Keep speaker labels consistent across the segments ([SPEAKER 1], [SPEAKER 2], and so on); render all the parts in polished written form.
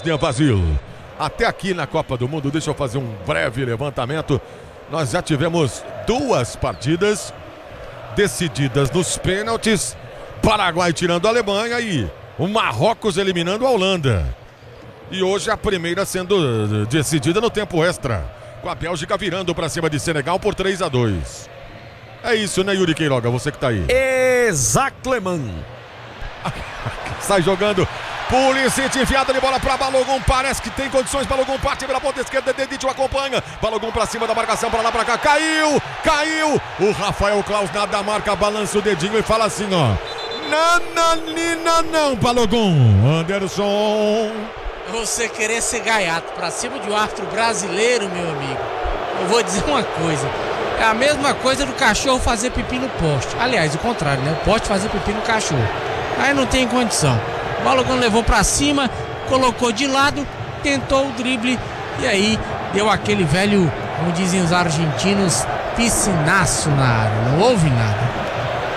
[SPEAKER 1] Bósnia vazio. Até aqui na Copa do Mundo, deixa eu fazer um breve levantamento. Nós já tivemos 2 partidas decididas nos pênaltis. Paraguai tirando a Alemanha e o Marrocos eliminando a Holanda. E hoje a primeira sendo decidida no tempo extra, com a Bélgica virando para cima de Senegal por 3-2. É isso, né, Yuri Queiroga? Você que tá aí.
[SPEAKER 2] Exatamente.
[SPEAKER 1] Sai jogando. Pulisic enfiada de bola para Balogun. Parece que tem condições. Balogun parte pela ponta esquerda. Dedito acompanha. Balogun para cima da marcação. Para lá, para cá. Caiu. O Rafael Claus nada marca. Balança o dedinho e fala assim, ó. Não, Balogun. Anderson.
[SPEAKER 3] Você querer ser gaiato pra cima de um árbitro brasileiro, meu amigo. Eu vou dizer uma coisa. É a mesma coisa do cachorro fazer pipi no poste. Aliás, o contrário, né? O poste fazer pipi no cachorro. Aí não tem condição. O Balogun levou pra cima, colocou de lado, tentou o drible e aí deu aquele velho, como dizem os argentinos, piscinaço na área. Não houve nada.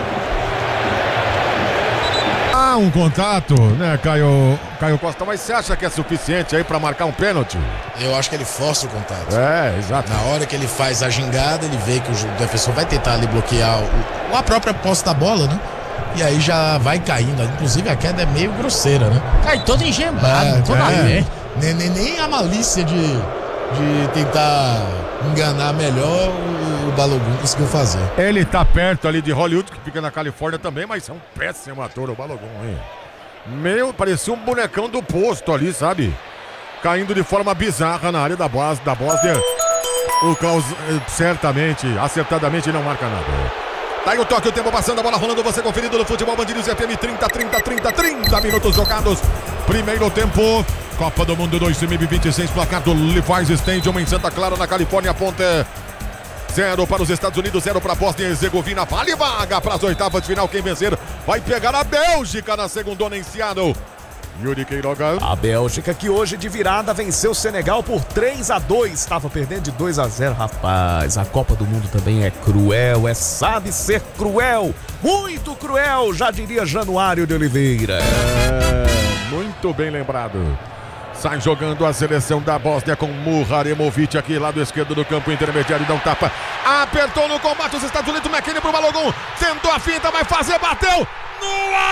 [SPEAKER 1] Um contato, né, Caio Costa, mas você acha que é suficiente aí pra marcar um pênalti?
[SPEAKER 4] Eu acho que ele força o contato.
[SPEAKER 1] É, exato.
[SPEAKER 4] Na hora que ele faz a gingada, ele vê que o defensor vai tentar ali bloquear a própria posse da bola, né? E aí já vai caindo. Inclusive a queda é meio grosseira, né?
[SPEAKER 3] Cai todo engembado, toda vez.
[SPEAKER 4] Nem a malícia de tentar enganar melhor o Balogun conseguiu fazer.
[SPEAKER 1] Ele tá perto ali de Hollywood, que fica na Califórnia também, mas é um péssimo ator o Balogun, hein? Parecia um bonecão do posto ali, sabe? Caindo de forma bizarra na área da Bósnia. O Klaus certamente, acertadamente não marca nada. Tá aí o toque, o tempo passando, a bola rolando, você conferido no Futebol Band News FM, 30 minutos jogados. Primeiro tempo, Copa do Mundo 2026, placar do Levi's Stadium em Santa Clara, na Califórnia, ponta 0 para os Estados Unidos, 0 para a Bósnia e Herzegovina. Vale vaga para as oitavas de final, quem vencer vai pegar a Bélgica na segundona em Seattle. Yuri Queiroga.
[SPEAKER 2] A Bélgica, que hoje de virada venceu o Senegal por 3-2. Estava perdendo de 2-0. Rapaz, a Copa do Mundo também é cruel, sabe ser cruel. Muito cruel, já diria Januário de Oliveira.
[SPEAKER 1] Muito bem lembrado. Sai jogando a seleção da Bósnia com Muharemovic aqui, lado esquerdo do campo intermediário, dá um tapa. Apertou no combate os Estados Unidos, McKinney pro Balogun. Tentou a finta, vai fazer, bateu. No ar!